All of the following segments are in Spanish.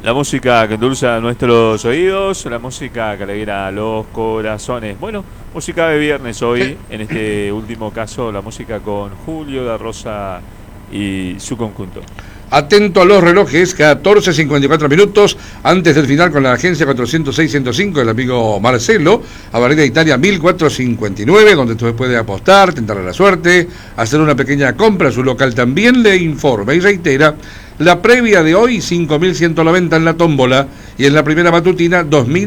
La música que endulza nuestros oídos, la música que alegra los corazones. Bueno, música de viernes hoy, en este último caso, la música con Julio da Rosa y su conjunto. Atento a los relojes, 14:54 minutos antes del final con la agencia 406-105 del amigo Marcelo, Avenida Italia 1459, donde usted puede apostar, tentar a la suerte, hacer una pequeña compra. Su local también le informa y reitera la previa de hoy, 5.190 en la tómbola, y en la primera matutina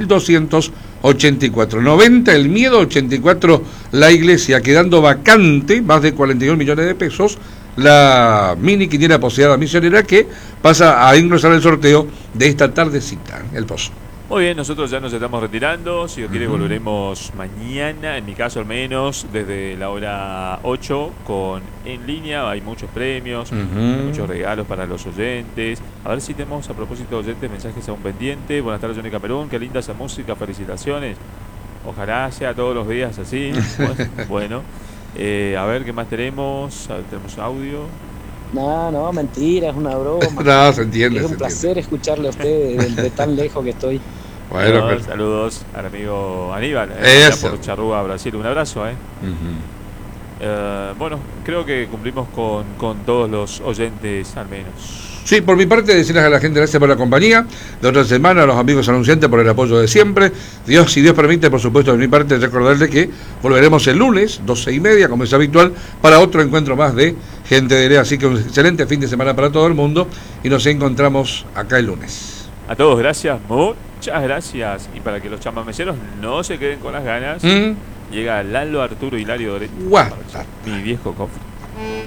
2.284. 90 el miedo, 84 la iglesia, quedando vacante más de 41 millones de pesos la mini quiniela poseada misionera, que pasa a ingresar el sorteo de esta tardecita, el pozo. Muy bien, nosotros ya nos estamos retirando. Si Dios quiere, volveremos mañana, en mi caso al menos, desde la hora 8 con En Línea. Hay muchos premios, muchos regalos para los oyentes. A ver si tenemos, a propósito de oyentes, mensajes aún pendientes. Buenas tardes, Johnny Camerún, qué linda esa música, felicitaciones. Ojalá sea todos los días así. Bueno, a ver qué más tenemos. A ver, tenemos audio. No, mentira, es una broma. No, se entiende. Es un placer escucharle a usted de tan lejos que estoy. Bueno, saludos al amigo Aníbal, por Charrúa, Brasil. Un abrazo, bueno, creo que cumplimos con todos los oyentes al menos. Sí, por mi parte, decirles a la gente gracias por la compañía de otra semana, a los amigos anunciantes por el apoyo de siempre. Si Dios permite, por supuesto, de mi parte, recordarles que volveremos el lunes, 12:30, como es habitual, para otro encuentro más de Gente de Lea. Así que un excelente fin de semana para todo el mundo y nos encontramos acá el lunes. A todos, gracias, muchas gracias. Y para que los chamameceros no se queden con las ganas, llega Lalo Arturo Hilario Doret, mi viejo cofre.